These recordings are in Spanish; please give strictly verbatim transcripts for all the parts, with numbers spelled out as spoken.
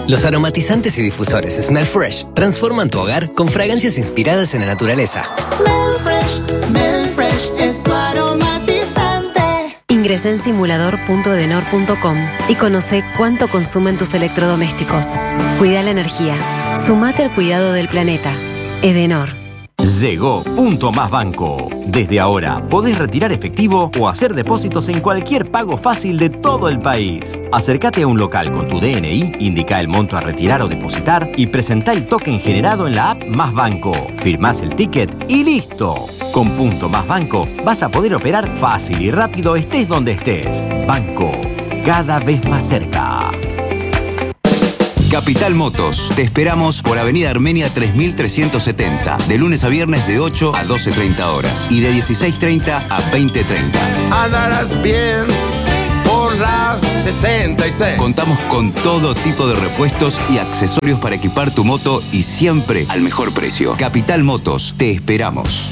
Los aromatizantes y difusores Smell Fresh transforman tu hogar con fragancias inspiradas en la naturaleza. Smell Fresh, Smell Fresh es tu aromatizante. Ingresa en simulador punto edenor punto com y conoce cuánto consumen tus electrodomésticos. Cuida la energía. Sumate al cuidado del planeta. Edenor. Llegó Punto Más Banco. Desde ahora podés retirar efectivo o hacer depósitos en cualquier pago fácil de todo el país. Acércate a un local con tu D N I, indica el monto a retirar o depositar y presentá el token generado en la app Más Banco. Firmás el ticket y listo. Con Punto Más Banco vas a poder operar fácil y rápido estés donde estés. Banco, cada vez más cerca. Capital Motos. Te esperamos por Avenida Armenia tres mil trescientos setenta. De lunes a viernes de ocho a doce treinta horas. Y de dieciséis treinta a veinte treinta. Andarás bien por la sesenta y seis. Contamos con todo tipo de repuestos y accesorios para equipar tu moto y siempre al mejor precio. Capital Motos. Te esperamos.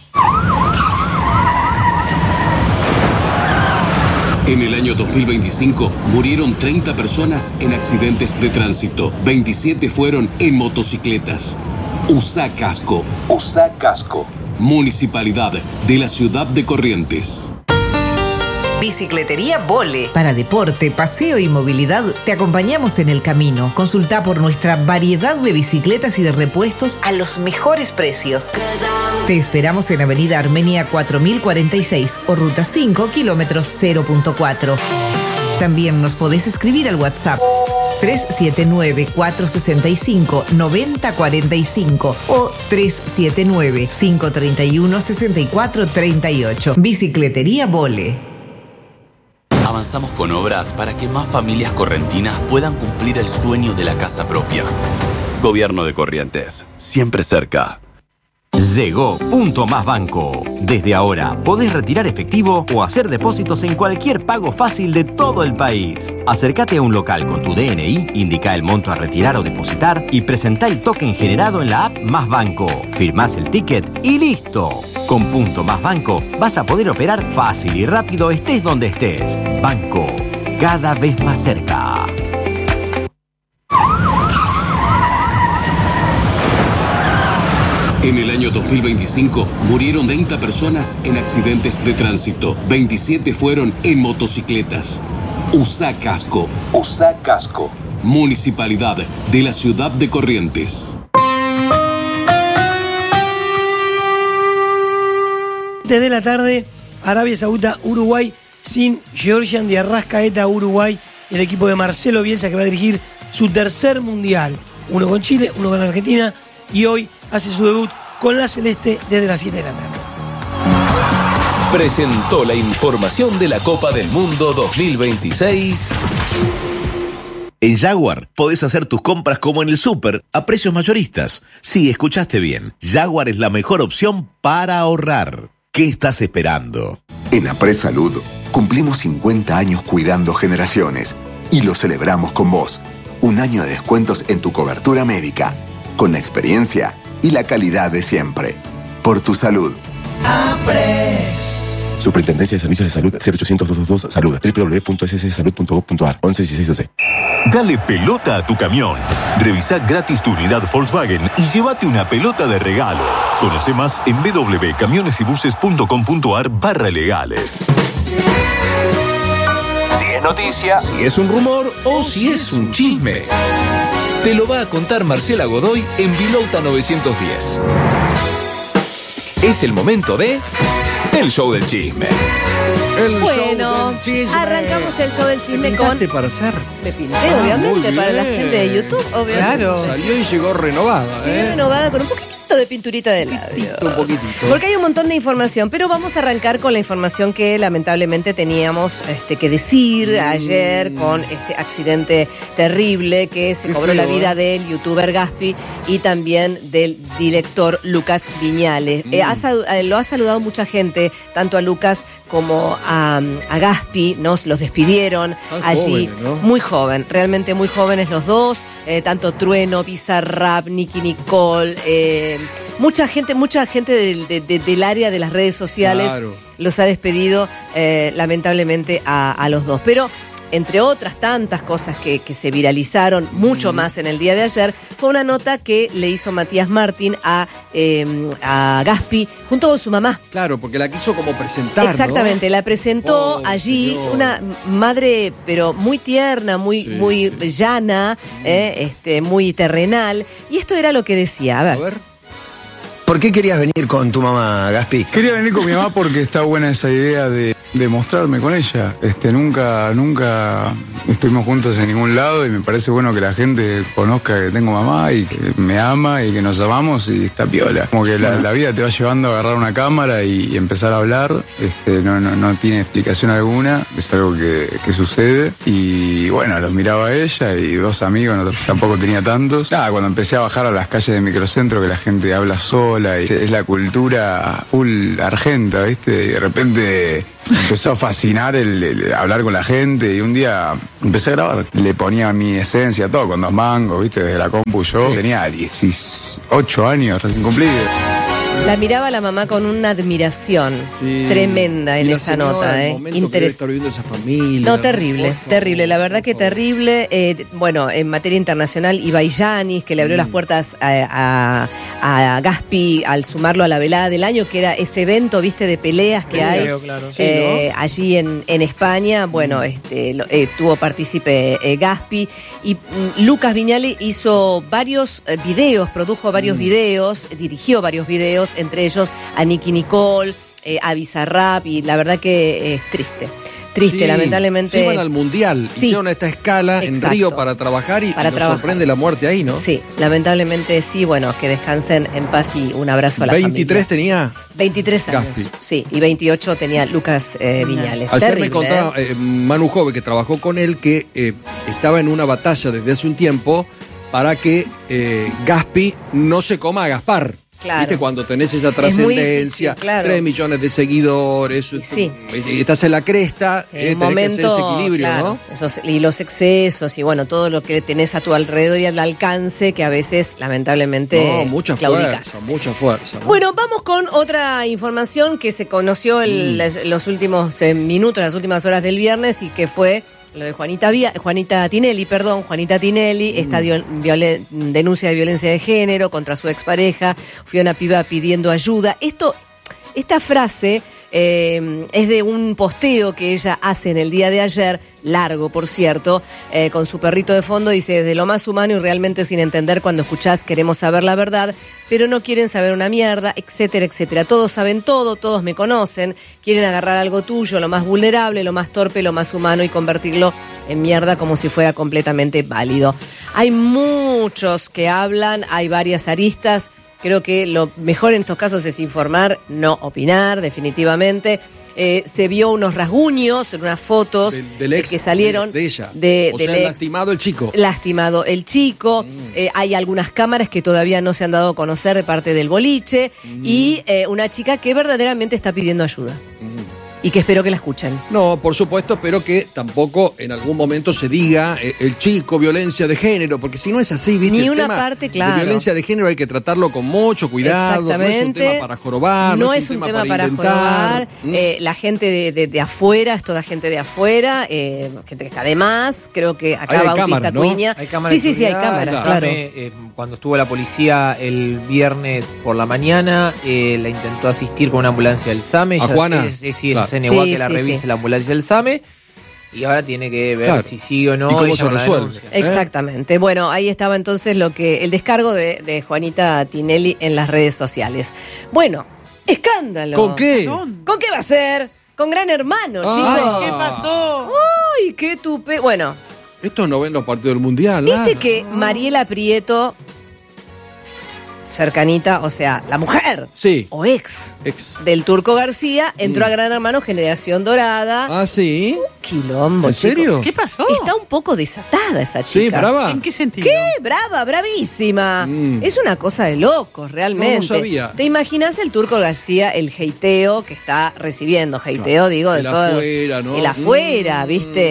En el año dos mil veinticinco murieron treinta personas en accidentes de tránsito. veintisiete fueron en motocicletas. Usa casco. Usa casco. Municipalidad de la Ciudad de Corrientes. Bicicletería Vole. Para deporte, paseo y movilidad, te acompañamos en el camino. Consulta por nuestra variedad de bicicletas y de repuestos a los mejores precios. Te esperamos en Avenida Armenia cuatro mil cuarenta y seis o Ruta cinco, kilómetros cero punto cuatro. También nos podés escribir al WhatsApp tres siete nueve, cuatro seis cinco, nueve cero cuatro cinco o tres siete nueve, cinco tres uno, seis cuatro tres ocho. Bicicletería Vole. Avanzamos con obras para que más familias correntinas puedan cumplir el sueño de la casa propia. Gobierno de Corrientes, siempre cerca. Llegó Punto Más Banco. Desde ahora podés retirar efectivo o hacer depósitos en cualquier pago fácil de todo el país. Acércate a un local con tu D N I, indica el monto a retirar o depositar y presentá el token generado en la app Más Banco. Firmás el ticket y listo. Con Punto Más Banco vas a poder operar fácil y rápido estés donde estés. Banco, cada vez más cerca. En el año dos mil veinticinco murieron treinta personas en accidentes de tránsito. veintisiete fueron en motocicletas. Usa casco. Usa casco. Municipalidad de la Ciudad de Corrientes. Desde la tarde, Arabia Saudita, Uruguay, sin Georgian de Arrascaeta, Uruguay, el equipo de Marcelo Bielsa que va a dirigir su tercer mundial. Uno con Chile, uno con Argentina y hoy hace su debut con la Celeste desde las siete de la tarde. Presentó la información de la Copa del Mundo dos mil veintiséis. En Jaguar podés hacer tus compras como en el súper a precios mayoristas. Sí, escuchaste bien. Jaguar es la mejor opción para ahorrar. ¿Qué estás esperando? En Apres Salud cumplimos cincuenta años cuidando generaciones y lo celebramos con vos. Un año de descuentos en tu cobertura médica, con la experiencia y la calidad de siempre. Por tu salud. Apres. Superintendencia de Servicios de Salud cero ochocientos, doscientos veintidós Salud. doble u doble u doble u punto s s salud punto gov punto a r once dieciséis doce. Dale pelota a tu camión. Revisá gratis tu unidad Volkswagen y llévate una pelota de regalo. Conoce más en w w w punto camiones y buses punto com punto a r barra legales. Si es noticia, si es un rumor o si es un chisme, te lo va a contar Marcela Godoy en Vilauta novecientos diez. Es el momento de El Show del Chisme. El bueno, show del chisme. Arrancamos el show del chisme con... para hacer? Me pinté, obviamente, para la gente de YouTube, obviamente. Claro. Salió y llegó renovada. Sí, ¿eh? renovada con un poquitito de pinturita de labios. Un poquitito. Porque hay un montón de información, pero vamos a arrancar con la información que lamentablemente teníamos este, que decir mm. ayer con este accidente terrible que se Qué cobró feo, la vida ¿eh? del youtuber Gaspi y también del director Lucas Viñales. Mm. Eh, ha, lo ha saludado mucha gente, tanto a Lucas como a, a Gaspi, ¿no? Se los despidieron Tan allí. Jóvenes, ¿no? Muy joven, realmente muy jóvenes los dos, eh, tanto Trueno, Bizarrap, Nicky Nicole, eh, mucha gente, mucha gente del, de, de, del área de las redes sociales claro. los ha despedido eh, lamentablemente a, a los dos. Pero entre otras tantas cosas que, que se viralizaron mucho más en el día de ayer, fue una nota que le hizo Matías Martín a, eh, a Gaspi junto con su mamá. Claro, porque la quiso como presentar, Exactamente, ¿no? la presentó Oh, allí, señor. una madre pero muy tierna, muy, Sí, muy sí. llana, eh, este, muy terrenal. Y esto era lo que decía, a ver. A ver. ¿Por qué querías venir con tu mamá, Gaspi? Quería venir con mi mamá porque está buena esa idea de, de mostrarme con ella. Este, nunca, nunca estuvimos juntos en ningún lado y me parece bueno que la gente conozca que tengo mamá y que me ama y que nos amamos y está piola. Como que la, la vida te va llevando a agarrar una cámara y, y empezar a hablar. Este, no, no, no tiene explicación alguna, es algo que, que sucede. Y bueno, los miraba a ella y dos amigos, no, tampoco tenía tantos. Nada, cuando empecé a bajar a las calles de microcentro que la gente habla sola, y es la cultura full argenta, ¿viste? Y de repente empezó a fascinar el, el hablar con la gente y un día empecé a grabar. Le ponía mi esencia, todo con dos mangos, ¿viste? Desde la compu yo. Tenía dieciocho años recién cumplidos. La miraba la mamá con una admiración Sí. tremenda en Y la esa señora, nota. el Eh. momento que Interes- debe estar viviendo esa familia. No, terrible, Por favor. terrible. La verdad que terrible. Eh, bueno, en materia internacional, Ibai Llanis, que le abrió Mm. las puertas a, a- a Gaspi al sumarlo a la velada del año, que era ese evento, viste, de peleas que Peleas, hay claro. Sí, eh, ¿no? allí en, en España. Bueno, este, lo- eh, tuvo partícipe eh, Gaspi. Y mm, Lucas Viñali hizo varios eh, videos, produjo varios Mm. videos, dirigió varios videos, entre ellos a Nicky Nicole, eh, a Bizarrap, y la verdad que es triste. Triste, Sí, lamentablemente. Se iban es- al Mundial, Sí. hicieron esta escala Exacto. en Río para trabajar y, Para y nos trabajar. sorprende la muerte ahí, ¿no? Sí, lamentablemente sí. Bueno, que descansen en paz y un abrazo a la veintitrés familia. tenía. veintitrés años. Gaspi. Sí, y veintiocho tenía Lucas eh, Viñales. Ayer Terrible, me contaba ¿eh? eh, Manu Jove, que trabajó con él, que eh, estaba en una batalla desde hace un tiempo para que eh, Gaspi no se coma a Gaspar. Claro. ¿Viste? Cuando tenés esa muy trascendencia, difícil, claro. tres millones de seguidores, Sí. eh, estás en la cresta, En eh, un tenés que hacer ese momento, equilibrio, claro, ¿no? esos- y los excesos y bueno, todo lo que tenés a tu alrededor y al alcance que a veces, lamentablemente, No, mucha claudicás. fuerza, mucha fuerza. ¿no? Bueno, vamos con otra información que se conoció en Mm. las- los últimos eh, minutos, las últimas horas del viernes, y que fue lo de Juanita, Via- Juanita Tinelli, perdón, Juanita Tinelli, Mm. esta dio- violen- denuncia de violencia de género contra su expareja, fue una piba pidiendo ayuda. Esto, esta frase eh, es de un posteo que ella hace en el día de ayer, largo por cierto, eh, con su perrito de fondo, dice: desde lo más humano y realmente sin entender, cuando escuchás queremos saber la verdad, pero no quieren saber una mierda, etcétera, etcétera. Todos saben todo, todos me conocen, quieren agarrar algo tuyo, lo más vulnerable, lo más torpe, lo más humano, y convertirlo en mierda como si fuera completamente válido. Hay muchos que hablan, hay varias aristas. Creo que lo mejor en estos casos es informar, no opinar, definitivamente. Eh, se vio unos rasguños en unas fotos Del, del ex, que salieron de, de ella. de- o del sea, ex. lastimado el chico. Lastimado el chico. Eh, hay algunas cámaras que todavía no se han dado a conocer de parte del boliche. Y eh, una chica que verdaderamente está pidiendo ayuda. Y que espero que la escuchen. No, por supuesto, pero que tampoco en algún momento se diga eh, el chico, violencia de género, porque si no es así, ¿viste? Ni el una tema parte, claro. de violencia de género hay que tratarlo con mucho cuidado, no es un Exactamente. tema para jorobar, no, No es un tema para inventar. jorobar. Mm. Eh, la gente de, de- de afuera, es toda gente de afuera, eh, gente que está de más. Creo que acá Ahí hay Bautista cámaras, ¿no? Cuña. Hay cámaras Sí, de sí, sí, hay seguridad. cámaras, El claro. Same, eh, cuando estuvo la policía el viernes por la mañana, eh, la intentó asistir con una ambulancia del SAME. ¿A Ella- Juana? Es, es decir, Claro. se negó a Sí, que la sí, revise sí. la ambulancia del SAME. Y ahora tiene que ver Claro. si sigue o no. ¿Y cómo ella se con la resuelve? denuncia. ¿Eh? Exactamente. Bueno, ahí estaba entonces lo que el descargo de, de Juanita Tinelli en las redes sociales. Bueno, escándalo. ¿Con qué? ¿Con qué va a ser? Con Gran Hermano, Ah. chicos. ¿Qué pasó? Uy, qué tupe. Bueno, Estos no ven los partidos del Mundial. viste ah. que Mariela Prieto, cercanita, o sea, la mujer Sí, o ex ex. del Turco García, entró Mm. a Gran Hermano Generación Dorada. Ah, sí. Quilombo, ¿En chico. serio? ¿Qué pasó? Está un poco desatada esa chica. Sí, brava. ¿En qué sentido? ¿Qué? Brava, bravísima. Mm. Es una cosa de locos, realmente. No, no sabía. ¿Te imaginas el Turco García, el heiteo que está recibiendo? Heiteo, digo, de El todos. afuera, ¿no? El afuera, Mm. ¿viste?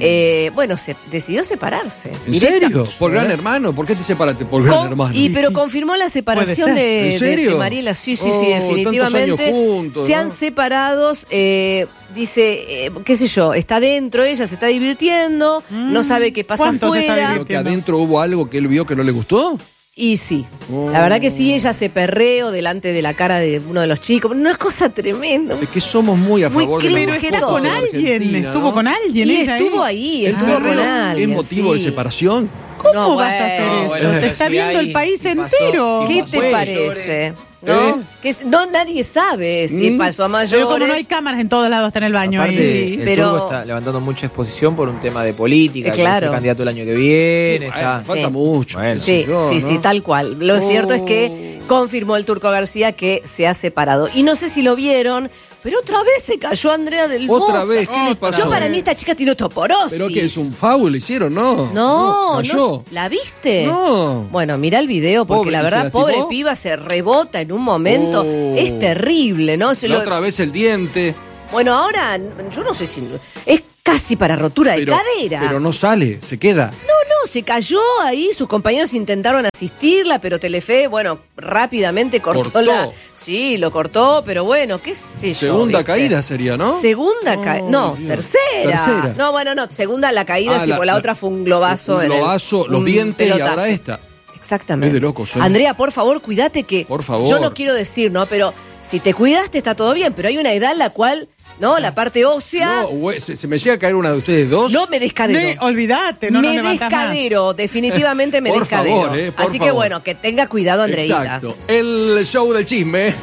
eh, bueno, se decidió separarse. ¿En Directa. serio? ¿Por Gran Hermano? ¿Por qué te separaste por Gran Con- Hermano? Y pero confirmó la separación Puede ser. de, ¿En de- serio? de Mariela. Sí, sí, Oh, sí, tantos definitivamente. años juntos, se ¿no? han separado. eh, dice, eh, qué sé yo, está dentro, ella se está divirtiendo, no sabe qué pasa afuera. ¿Pero que adentro hubo algo que él vio que no le gustó? Y sí, Oh. la verdad que sí, ella se perreó delante de la cara de uno de los chicos. Una cosa tremenda. Es que somos muy a Muy favor de los cringe respetos todo. en Con alguien, Argentina, estuvo ¿no? con alguien, Y ella estuvo ahí. ahí, ¿El estuvo con perreo alguien. es motivo de sí. separación? ¿Cómo No, vas a hacer bueno, eso? bueno, Te está si viendo hay- el país si pasó, entero. ¿Qué si te pasó, parece? ¿Eh? ¿No? Que es- no, nadie sabe si Mm. pasó a mayores. Pero como no hay cámaras en todos lados, está en el baño. Aparte, ahí. el pero- Turco está levantando mucha exposición por un tema de política. Eh, que claro. es el candidato el año que viene. Sí, está- eh, falta Sí. mucho. Bueno. Sí, yo, sí, ¿no? sí, tal cual. Lo Oh. cierto es que confirmó el Turco García que se ha separado. Y no sé si lo vieron, pero otra vez se cayó Andrea del Otra Boca. vez, ¿qué le pasó? Yo para mí esta chica tiene osteoporosis. ¿Pero que es un foul le hicieron? No. No, cayó. no, ¿la viste? No. Bueno, mira el video porque Pobre, la ¿y se verdad, lastimó? pobre piba se rebota en un momento. Oh. Es terrible, ¿no? Se La lo- otra vez el diente. Bueno, ahora yo no sé si es casi para rotura de Pero, cadera. pero no sale, se queda. No, no, se cayó ahí, sus compañeros intentaron asistirla, pero Telefe, bueno, rápidamente cortó, Cortó. la... Sí, lo cortó, pero bueno, qué sé yo. Segunda ¿viste? caída sería, ¿no? Segunda caída. No, Dios. tercera. Tercera. No, bueno, no, segunda la caída, Ah, sí, la- porque la, la- otra fue un globazo. Un en el- globazo, los un dientes y pelotazo. ahora esta. Exactamente. Es de locos, ¿eh? Andrea, por favor, cuídate que. Por favor. Yo no quiero decir, ¿no? Pero si te cuidaste está todo bien, pero hay una edad en la cual, ¿no? La parte ósea. No, güey, se, se me llega a caer una de ustedes dos. No me descadero. Ne- olvídate, no me nos levantás más. descadero, definitivamente me Por descadero. favor, eh, por Así que favor. bueno, que tenga cuidado, Andreita. Exacto. El show del chisme.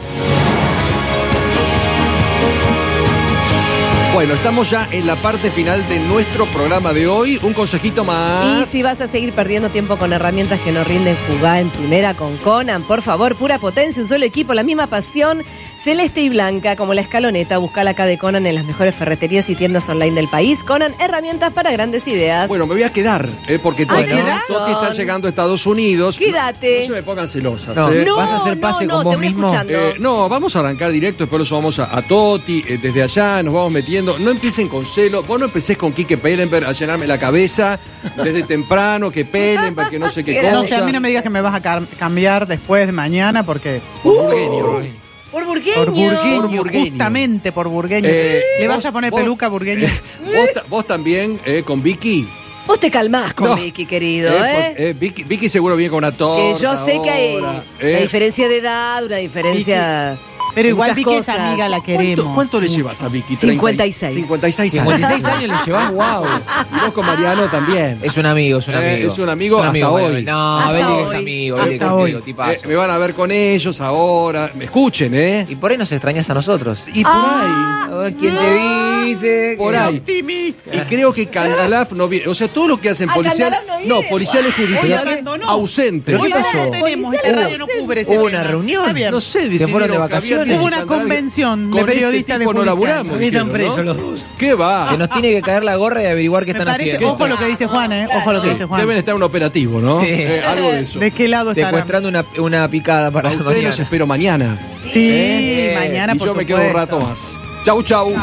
Bueno, estamos ya en la parte final de nuestro programa de hoy. Un consejito más. Y si vas a seguir perdiendo tiempo con herramientas que no rinden, jugá en primera con Conan. Por favor, pura potencia, un solo equipo, la misma pasión, celeste y blanca, como la escaloneta. Buscala acá de Conan en las mejores ferreterías y tiendas online del país. Conan, herramientas para grandes ideas. Bueno, me voy a quedar, eh, porque Ah, Toti, ¿quedás? Toti está llegando a Estados Unidos. Quédate. No se me pongan celosas. No, eh. No, ¿vas a hacer pase no, con no, vos te voy mismo? escuchando. Eh, no, vamos a arrancar directo, después los vamos a, a Toti, eh, desde allá nos vamos metiendo. No empiecen con celo, vos no empecés con Quique Pellenberg a llenarme la cabeza desde temprano, que Pellenberg, que no sé qué cosa. No sé, a mí no me digas que me vas a car- cambiar después de mañana porque... Por Burgueño. Por burgueño. Por burgueño, Por burgueño. justamente por burgueño. Eh, ¿Le vas vos- a poner vos- peluca burgueño? Vos, ta- vos también, eh, con Vicky. Vos te calmás con No. Vicky, querido, Eh, ¿eh? por- eh, Vicky, Vicky seguro viene con una torta. Que yo sé que hay ahora, una eh. diferencia de edad, una diferencia. Pero igual muchas Vicky es cosas. amiga, la ¿Cuánto, queremos. cuánto le llevas a Vicky? cincuenta y seis. cincuenta y seis años. cincuenta y seis años le llevas, wow. Y vos con Mariano también. Es un amigo, es un Eh, amigo. es un amigo hasta Manuel. hoy. No, Hasta Beli que es hoy. amigo, Hasta Beli que es hoy. amigo, Eh, tipazo. me van a ver con ellos ahora. Me escuchen, ¿eh? Y por ahí nos extrañas a nosotros. Y por Ah, Oh, ¿Quién te dice? Por que- ahí. Optimista. Y creo que Candalaf no viene. O sea, todo lo que hacen Ah, policial. Candalaf no No, viene. policiales Hoy judiciales abandonó. ausentes. ¿Pero qué Hoy pasó? no tenemos, este Policial radio no ausente. cubre ese Hubo tema. una reunión. Está bien. No sé, ¿Se decidieron fueron de que vacaciones? había Hubo una Candalaf convención de con periodistas este de tipo no judicial. laburamos. ¿Por qué están dijeron, presos ¿no? los dos? ¿Qué va? Que nos tiene que caer la gorra y averiguar qué Me están parece, haciendo. ojo lo que dice Juan, ¿eh? Ojo lo que Sí, dice Juan. deben estar en un operativo, ¿no? Sí. Eh, algo de eso. ¿De qué lado estarán? Secuestrando una, una picada para A ustedes los mañana. espero mañana. Sí, Eh, mañana y por yo me quedo un supuesto. rato más. Chau, chau.